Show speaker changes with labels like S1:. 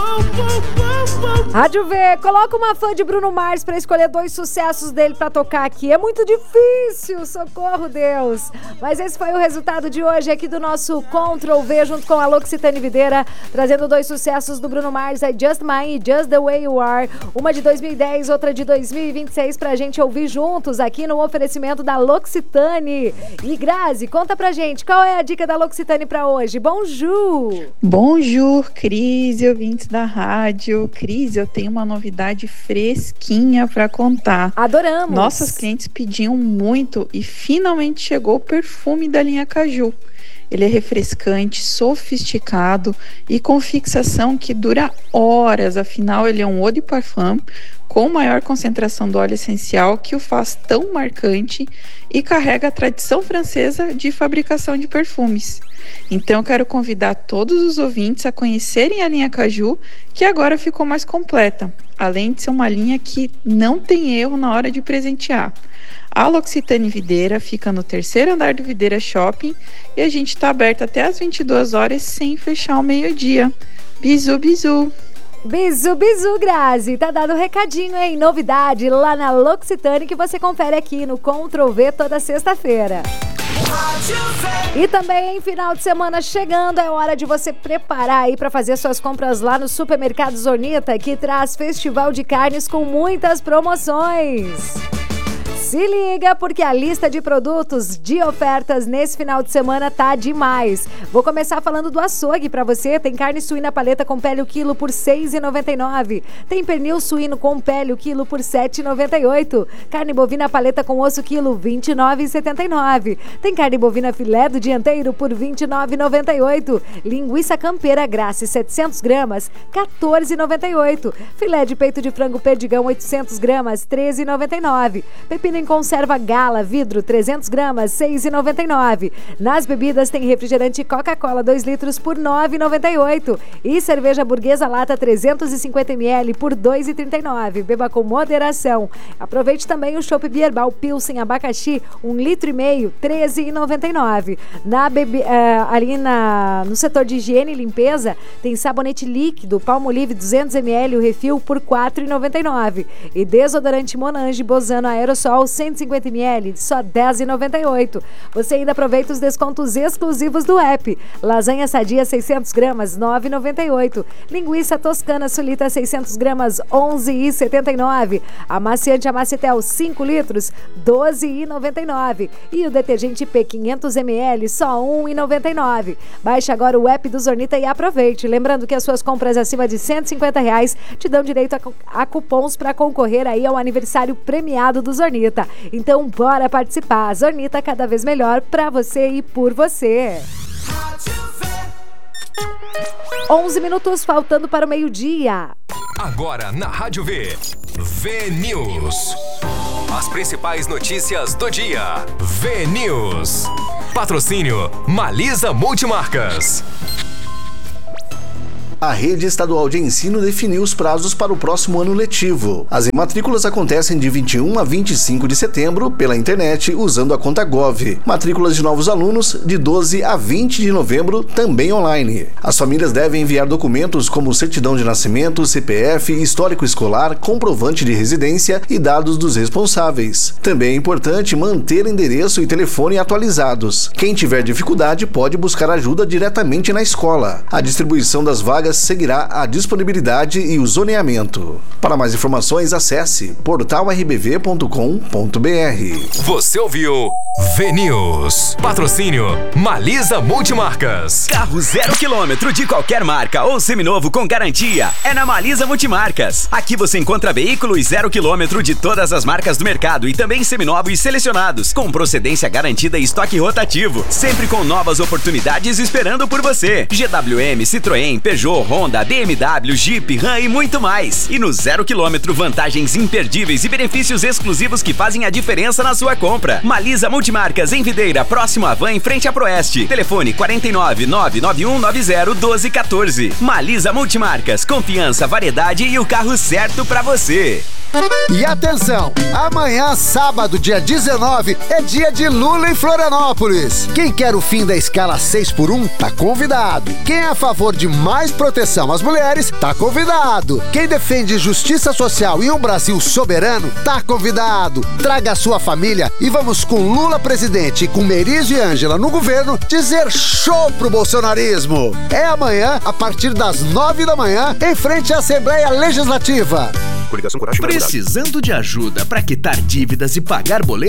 S1: Rádio V, coloca uma fã de Bruno Mars pra escolher 2 sucessos dele pra tocar aqui. É muito difícil, socorro, Deus. Mas esse foi o resultado de hoje aqui do nosso Ctrl V, junto com a L'Occitane Videira, trazendo 2 sucessos do Bruno Mars, I Just Mine e Just The Way You Are. Uma de 2010, outra de 2026, pra gente ouvir juntos aqui no oferecimento da L'Occitane. E Grazi, conta pra gente, qual é a dica da L'Occitane pra hoje? Bonjour!
S2: Bonjour, Cris e ouvintes da rádio. Cris, eu tenho uma novidade fresquinha pra contar.
S1: Adoramos!
S2: Nossas clientes pediam muito e finalmente chegou o perfume da linha Caju. Ele é refrescante, sofisticado e com fixação que dura horas. Afinal, ele é um eau de parfum com maior concentração do óleo essencial, que o faz tão marcante e carrega a tradição francesa de fabricação de perfumes. Então eu quero convidar todos os ouvintes a conhecerem a linha Caju, que agora ficou mais completa, além de ser uma linha que não tem erro na hora de presentear. A L'Occitane Videira fica no 3º andar do Videira Shopping e a gente está aberto até às 22 horas sem fechar ao meio-dia. Bisu, bisu!
S1: Bisu, bisu, Grazi. Tá dado um recadinho, hein? Novidade lá na L'Occitane que você confere aqui no Ctrl V toda sexta-feira. E também, final de semana chegando, é hora de você preparar aí para fazer suas compras lá no Supermercado Zornita, que traz festival de carnes com muitas promoções. Se liga, porque a lista de produtos de ofertas nesse final de semana tá demais. Vou começar falando do açougue pra você. Tem carne suína paleta com pele o quilo por R$ 6,99. Tem pernil suíno com pele o quilo por R$ 7,98. Carne bovina paleta com osso quilo R$ 29,79. Tem carne bovina filé do dianteiro por R$ 29,98. Linguiça campeira Grace 700 gramas, R$ 14,98. Filé de peito de frango perdigão 800 gramas, R$ 13,99. Pepino em conserva Gala, vidro, 300 gramas, R$ 6,99. Nas bebidas tem refrigerante Coca-Cola 2 litros por R$ 9,98. E cerveja burguesa lata 350 ml por R$ 2,39. Beba com moderação. Aproveite também o chopp Bierbal Pilsen abacaxi, 1,5 litro, R$ 13,99. Ali no setor de higiene e limpeza, tem sabonete líquido Palmolive 200 ml, o refil por R$ 4,99. E desodorante Monange Bozano Aerosol 150 ml, só R$ 10,98. Você ainda aproveita os descontos exclusivos do app. Lasanha sadia 600 gramas, R$ 9,98. Linguiça toscana sulita 600 gramas, R$ 11,79. Amaciante Amacitel 5 litros, R$ 12,99. E o detergente P 500 ml, só R$ 1,99. Baixe agora o app do Zornita e aproveite. Lembrando que as suas compras acima de R$ 150 te dão direito a cupons para concorrer aí ao aniversário premiado do Zornita. Então bora participar. Zornita cada vez melhor pra você e por você. 11 minutos faltando para o meio-dia.
S3: Agora na Rádio V, V-News. As principais notícias do dia. V-News. Patrocínio Malisa Multimarcas.
S4: A rede estadual de ensino definiu os prazos para o próximo ano letivo. As matrículas acontecem de 21 a 25 de setembro pela internet usando a conta Gov. Matrículas de novos alunos de 12 a 20 de novembro também online. As famílias devem enviar documentos como certidão de nascimento, CPF, histórico escolar, comprovante de residência e dados dos responsáveis. Também é importante manter endereço e telefone atualizados. Quem tiver dificuldade pode buscar ajuda diretamente na escola. A distribuição das vagas seguirá a disponibilidade e o zoneamento. Para mais informações, acesse portalrbv.com.br.
S3: Você ouviu V-News. Patrocínio Malisa Multimarcas.
S5: Carro 0 km de qualquer marca ou seminovo com garantia é na Malisa Multimarcas. Aqui você encontra veículos 0 km de todas as marcas do mercado e também seminovos selecionados, com procedência garantida e estoque rotativo, sempre com novas oportunidades esperando por você. GWM, Citroën, Peugeot, Honda, BMW, Jeep, Ram e muito mais. E no 0 km, vantagens imperdíveis e benefícios exclusivos que fazem a diferença na sua compra. Malisa Multimarcas em Videira, próximo à Van, em frente à Proeste. Telefone 49 99190 1214. Malisa Multimarcas, confiança, variedade e o carro certo pra você.
S6: E atenção, amanhã, sábado, dia 19, é dia de Lula em Florianópolis. Quem quer o fim da escala 6x1, tá convidado. Quem é a favor de mais proteção às mulheres, tá convidado. Quem defende justiça social e um Brasil soberano, tá convidado. Traga a sua família e vamos com Lula presidente e com Merizio e Ângela no governo dizer show pro bolsonarismo. É amanhã, a partir das 9 da manhã, em frente à Assembleia Legislativa.
S7: Precisando de ajuda para quitar dívidas e pagar boletos?